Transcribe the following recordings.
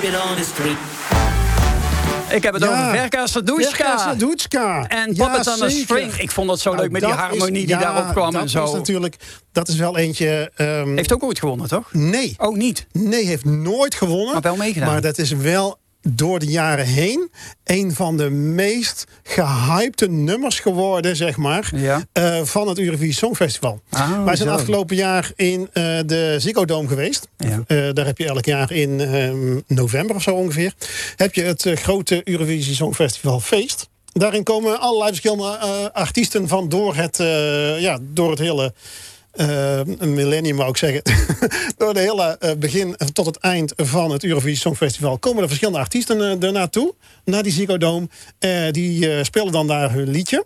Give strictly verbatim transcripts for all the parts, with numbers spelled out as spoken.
Ik heb het Ja, over Verka Serduchka. Verka Serduchka. En Ja, Puppet on a zeker. String. Ik vond dat zo Nou, leuk met die dat harmonie is- die ja, daarop kwam dat en zo. Is natuurlijk, dat is wel eentje... Um, Heeft ook ooit gewonnen, toch? Nee. Oh, niet? Nee, heeft nooit gewonnen. Maar wel meegedaan. Maar dat is wel door de jaren heen een van de meest gehypte nummers geworden, zeg maar, Ja. uh, van het Eurovisie Songfestival. Ah, Wij zijn zo. afgelopen jaar in uh, de Ziggo Dome geweest. Ja. Uh, daar heb je elk jaar in uh, november of zo ongeveer, heb je het uh, grote Eurovisie Songfestival feest. Daarin komen allerlei verschillende uh, artiesten van door het, uh, ja, door het hele... Uh, een millennium wou ik zeggen. Door de hele uh, begin tot het eind van het Eurovisie Songfestival komen er verschillende artiesten uh, er naartoe, naar die Ziggo Dome. Uh, die uh, spelen dan daar hun liedje.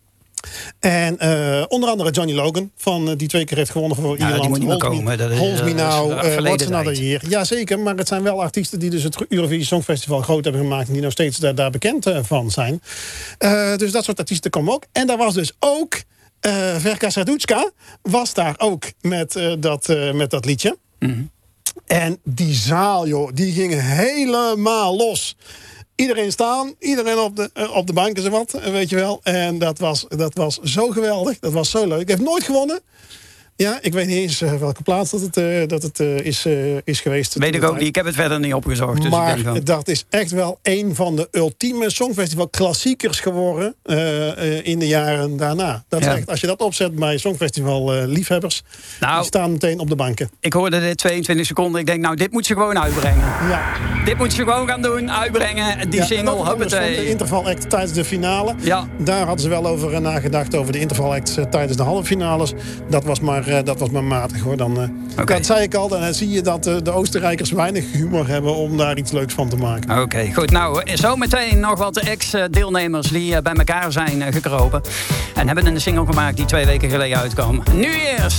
En uh, onder andere Johnny Logan, van, uh, die twee keer heeft gewonnen voor Ja, Ierland. die moet niet meer Hold komen. Me, Dat is, Hold Me uh, Now, dat is uh, verleden What's Another tijd. Year. Jazeker, maar het zijn wel artiesten die dus het Eurovisie Songfestival groot hebben gemaakt en die nog steeds daar, daar bekend uh, van zijn. Uh, dus dat soort artiesten komen ook. En daar was dus ook uh, Verka Serduchka was daar ook met, uh, dat, uh, met dat liedje. Mm-hmm. En die zaal, joh, die ging helemaal los. Iedereen staan, iedereen op de, uh, op de bank en zo wat, weet je wel. En dat was, dat was zo geweldig, dat was zo leuk. Ik heb nooit gewonnen. Ja, ik weet niet eens uh, welke plaats dat het, uh, dat het uh, is, uh, is geweest. Weet ik ook niet, ik heb het verder niet opgezocht. Dus maar ik denk gewoon... dat is echt wel een van de ultieme Songfestival klassiekers geworden uh, uh, in de jaren daarna. Dat Ja. is echt, als je dat opzet bij Songfestival uh, liefhebbers, Nou, die staan meteen op de banken. Ik hoorde dit tweeëntwintig seconden. Ik denk, nou, dit moet ze gewoon uitbrengen. Ja. Dit moet ze gewoon gaan doen, uitbrengen. Die Ja, single, en ook anders van de huppatee. interval act tijdens de finale. Ja. Daar hadden ze wel over uh, nagedacht, over de interval act uh, tijdens de halve finales. Dat was maar, uh, dat was maar matig hoor. Dan, uh, Okay. Dat zei ik al, dan zie je dat uh, de Oostenrijkers weinig humor hebben om daar iets leuks van te maken. Oké, okay, goed. Nou, zometeen nog wat ex-deelnemers die uh, bij elkaar zijn uh, gekropen. En hebben een single gemaakt die twee weken geleden uitkwam. Nu eerst